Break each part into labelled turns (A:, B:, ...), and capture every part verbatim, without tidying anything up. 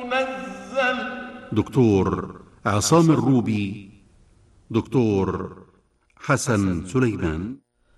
A: المنزل
B: دكتور عصام الروبي، دكتور حسن سليمان.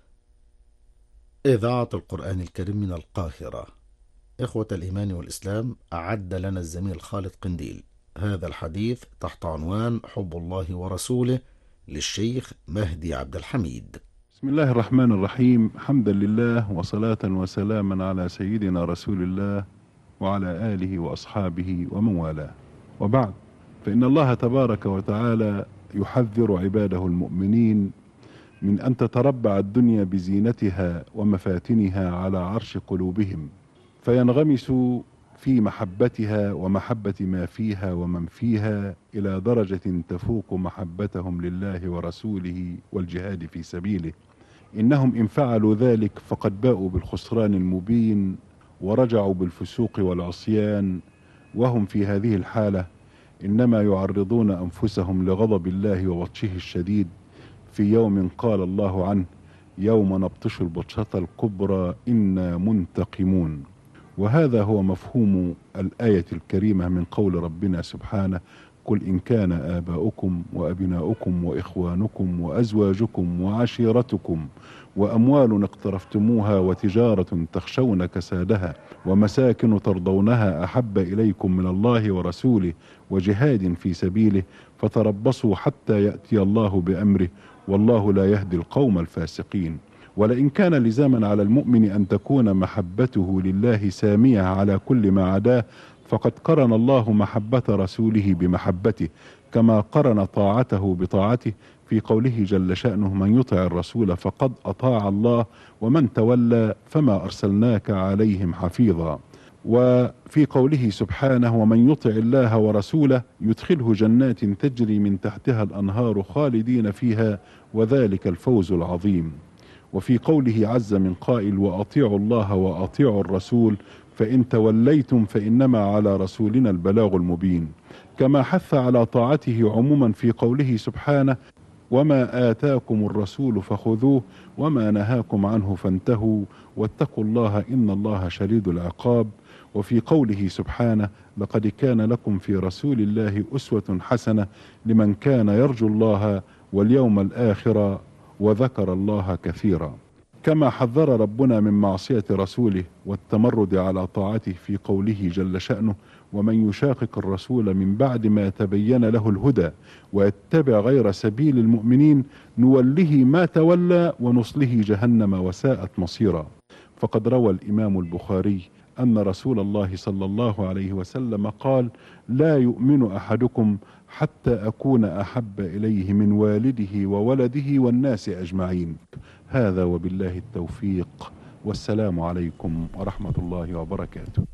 C: إذاعة القرآن الكريم من القاهرة. إخوة الإيمان والإسلام، أعد لنا الزميل خالد قنديل هذا الحديث تحت عنوان حب الله ورسوله للشيخ مهدي عبد الحميد.
D: بسم الله الرحمن الرحيم. حمدا لله وصلاة وسلاما على سيدنا رسول الله وعلى آله وأصحابه ومن والاه، وبعد، فإن الله تبارك وتعالى يحذر عباده المؤمنين من أن تتربع الدنيا بزينتها ومفاتنها على عرش قلوبهم، فينغمسوا في محبتها ومحبة ما فيها ومن فيها إلى درجة تفوق محبتهم لله ورسوله والجهاد في سبيله. إنهم إن فعلوا ذلك فقد باءوا بالخسران المبين ورجعوا بالفسوق والعصيان، وهم في هذه الحالة إنما يعرضون أنفسهم لغضب الله وبطشه الشديد في يوم قال الله عنه: يوم نبطش البطشة الكبرى إنا منتقمون. وهذا هو مفهوم الآية الكريمة من قول ربنا سبحانه: قل إن كان آباؤكم وأبناؤكم وإخوانكم وأزواجكم وعشيرتكم وأموال اقترفتموها وتجارة تخشون كسادها ومساكن ترضونها أحب إليكم من الله ورسوله وجهاد في سبيله فتربصوا حتى يأتي الله بأمره والله لا يهدي القوم الفاسقين. ولئن كان لزاما على المؤمن أن تكون محبته لله سامية على كل ما عداه، فقد قرن الله محبة رسوله بمحبته، كما قرن طاعته بطاعته في قوله جل شأنه: من يطع الرسول فقد أطاع الله ومن تولى فما أرسلناك عليهم حفيظا. وفي قوله سبحانه: ومن يطع الله ورسوله يدخله جنات تجري من تحتها الأنهار خالدين فيها وذلك الفوز العظيم. وفي قوله عز من قائل: وأطيعوا الله وأطيعوا الرسول فإن توليتم فإنما على رسولنا البلاغ المبين. كما حث على طاعته عموما في قوله سبحانه: وما آتاكم الرسول فخذوه وما نهاكم عنه فانتهوا واتقوا الله إن الله شديد العقاب. وفي قوله سبحانه: لقد كان لكم في رسول الله أسوة حسنة لمن كان يرجو الله واليوم الآخر وذكر الله كثيرا. كما حذر ربنا من معصية رسوله والتمرد على طاعته في قوله جل شأنه: ومن يشاقق الرسول من بعد ما تبين له الهدى ويتبع غير سبيل المؤمنين نوله ما تولى ونصله جهنم وساءت مصيرا. فقد روى الإمام البخاري أن رسول الله صلى الله عليه وسلم قال: لا يؤمن أحدكم حتى أكون أحب إليه من والده وولده والناس أجمعين. هذا وبالله التوفيق، والسلام عليكم ورحمة الله وبركاته.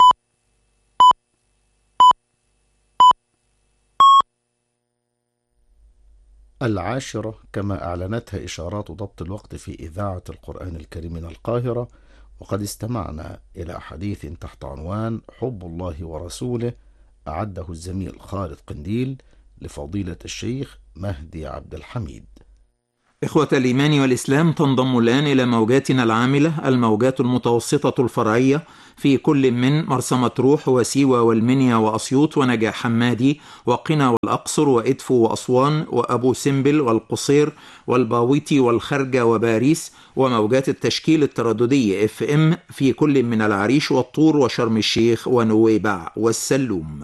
C: العاشرة، كما أعلنتها إشارات ضبط الوقت في إذاعة القرآن الكريم من القاهرة، وقد استمعنا إلى حديث تحت عنوان حب الله ورسوله أعده الزميل خالد قنديل لفضيلة الشيخ مهدي عبد الحميد.
E: إخوة الإيمان والإسلام، تنضم الآن إلى موجاتنا العاملة الموجات المتوسطة الفرعية في كل من مرسى مطروح وسيوة والمنيا وأسيوط ونجع حمادي وقنا والأقصر وإدفو وأسوان وأبو سمبل والقصير والباويتي والخرجة وباريس، وموجات التشكيل الترددي اف ام في كل من العريش والطور وشرم الشيخ ونويبع والسلوم.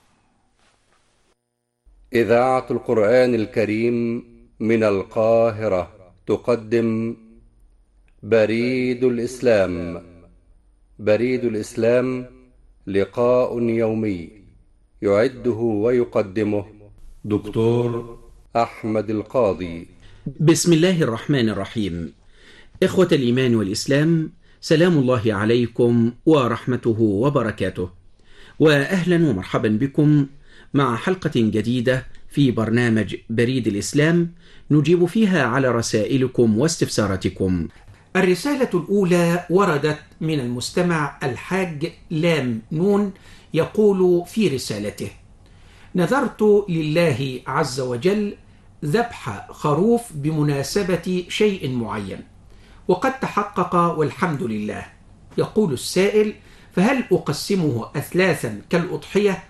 F: إذاعة القرآن الكريم من القاهرة تقدم بريد الإسلام. بريد الإسلام لقاء يومي يعده ويقدمه دكتور أحمد القاضي.
G: بسم الله الرحمن الرحيم. إخوة الإيمان والإسلام، سلام الله عليكم ورحمته وبركاته، وأهلا ومرحبا بكم مع حلقة جديدة في برنامج بريد الإسلام نجيب فيها على رسائلكم واستفساراتكم. الرسالة الأولى وردت من المستمع الحاج لام نون، يقول في رسالته: نذرت لله عز وجل ذبح خروف بمناسبة شيء معين وقد تحقق والحمد لله. يقول السائل: فهل أقسمه أثلاثا كالأضحية؟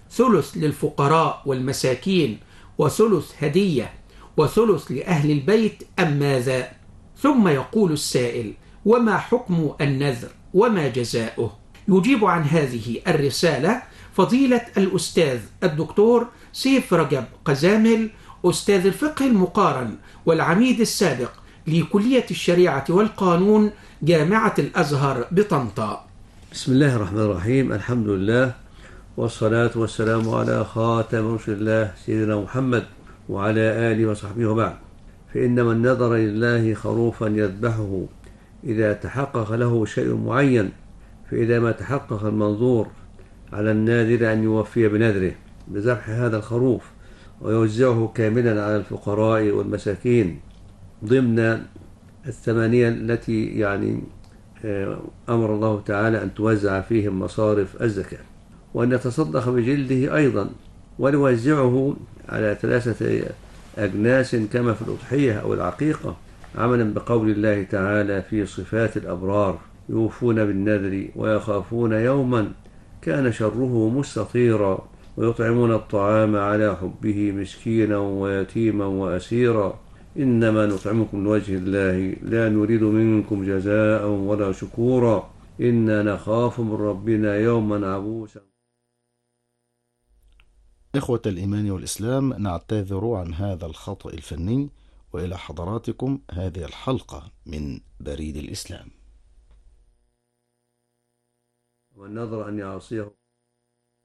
G: ثلث للفقراء والمساكين وثلث هدية وثلث لأهل البيت أم ماذا؟ ثم يقول السائل: وما حكم النذر وما جزاؤه؟ يجيب عن هذه الرسالة فضيلة الأستاذ الدكتور سيف رجب قزامل، أستاذ الفقه المقارن والعميد السابق لكلية الشريعة والقانون جامعة الأزهر بطنطا.
A: بسم الله الرحمن الرحيم. الحمد لله والصلاة والسلام على خاتم رسل الله سيدنا محمد وعلى آله وصحبه وبعد. فإن من نذر لله خروفا يذبحه إذا تحقق له شيء معين، فإذا ما تحقق المنظور على الناذر أن يوفي بنذره بذبح هذا الخروف ويوزعه كاملا على الفقراء والمساكين ضمن الثمانية التي يعني أمر الله تعالى أن توزع فيهم مصارف الزكاة، وأن يتصدق بجلده أيضا ويوزعه على ثلاثة أجناس كما في الأضحية أو العقيقة، عملا بقول الله تعالى في صفات الأبرار: يوفون بالنذر ويخافون يوما كان شره مستطيرا ويطعمون الطعام على حبه مسكينا ويتيما وأسيرا إنما نطعمكم لوجه الله لا نريد منكم جزاء ولا شكورا إنا نخاف من ربنا يوما عبوسا.
C: إخوة الإيمان والإسلام، نعتذر عن هذا الخطأ الفني، وإلى حضراتكم هذه الحلقة من بريد الإسلام.
A: ومن نظر أن يعصيه